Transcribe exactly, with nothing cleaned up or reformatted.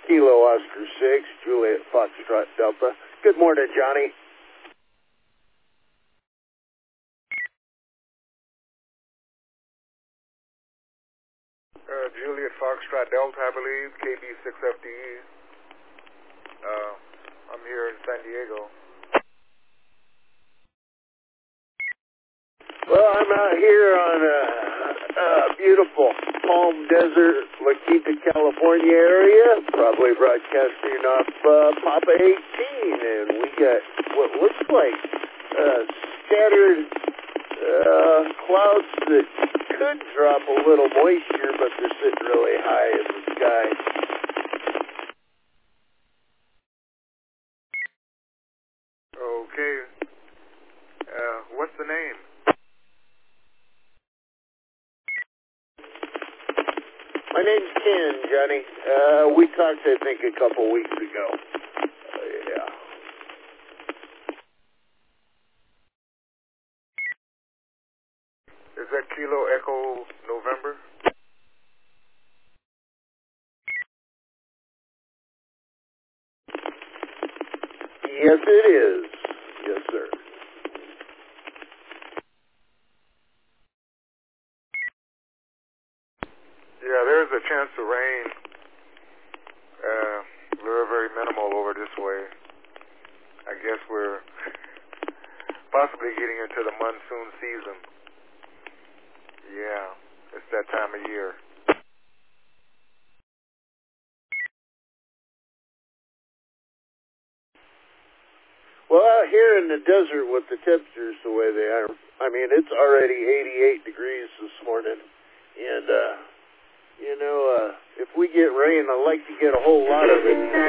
Kilo Oscar six, Juliet Foxtrot Delta. Good morning, Johnny. Uh, Juliet Foxtrot Delta, I believe, K B six F D E. Uh, I'm here in San Diego. Well, I'm out here on a, a beautiful Palm Desert, La Quinta, California area, probably broadcasting off uh, Papa eighteen, and we got what looks like uh, scattered uh, clouds that could drop a little moisture, but they're sitting really high in the sky. Okay. Uh, what's the name? My name's Ken, Johnny. Uh, we talked, I think, a couple weeks ago. Uh, yeah. Is that Kilo Echo November? Yes, it is. Yes, sir. Yeah, there's a chance of rain. Uh, very, very minimal over this way. I guess we're possibly getting into the monsoon season. Yeah, it's that time of year. Well, out here in the desert with the temperatures the way they are, I mean, it's already eighty-eight degrees this morning. And, uh, you know, uh, if we get rain, I'd like to get a whole lot of it.